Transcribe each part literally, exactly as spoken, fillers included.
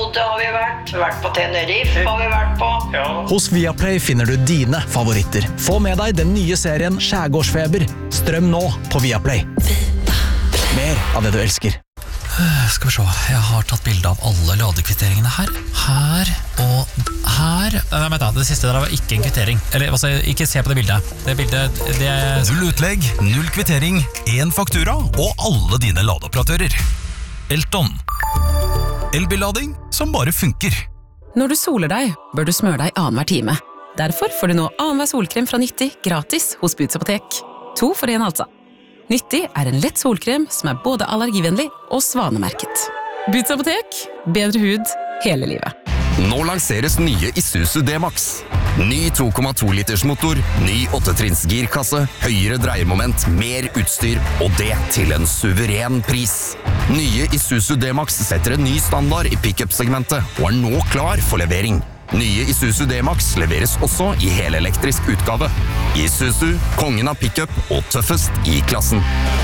Lanzarote har vi vært, vært på Tenerife har vi vært på. Ja. Hos Viaplay finner du dine favoritter. Få med deg den nye serien Skjærgårdsfeber. Strøm nå på Viaplay. Mer av det du elsker. Skal vi se, jeg har tatt bilde av alle ladekvitteringene her. Her og her. Nei, vent da, det siste der var ikke en kvittering. Eller, altså, ikke se på det bildet. Det bildet, det... Null utlegg, null kvittering, en faktura og alle dine ladeoperatører. Elton. Elbillading som bare funker. Når du soler deg, bør du smøre deg annenhver time. Derfor får du nå annenhver solkrem fra Nyttig gratis hos Boots Apotek. To for en altså. Nyttig er en lett solkrem som er både allergivennlig og svanemerket. Boots Apotek, bedre hud hele livet. Nå lanseres nye Isuzu D-Max. Ny to komma to liters motor, ny åttetrinns girkasse, høyere dreiemoment, mer utstyr, og det til en suveren pris. Nye Isuzu D-Max setter en ny standard i pick-up-segmentet, og er nå klar for levering. Nye Isuzu D-Max leveres også i helelektrisk utgave. Isuzu, kongen av pickup og tøffest i klassen.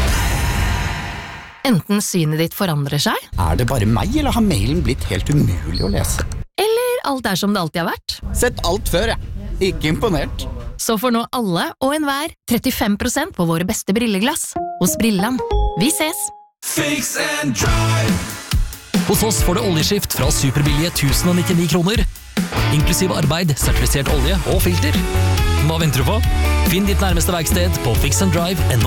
Enten synet ditt forandrer seg, Er det bare meg, eller har mailen blitt helt umulig å lese? eller alt er som det alltid har vært. Sett alt før, jeg. Ikke imponert. Så får nå alle og enhver trettifem prosent på våre beste brilleglass. Hos Brilland. Vi ses! Fix and drive. Hos oss får du oljeskift fra superbillige tusen nittini kroner. Inklusive arbeid, sertifisert olje og filter. Hva venter du på? Finn ditt nærmeste verksted på fix and drive punktum no.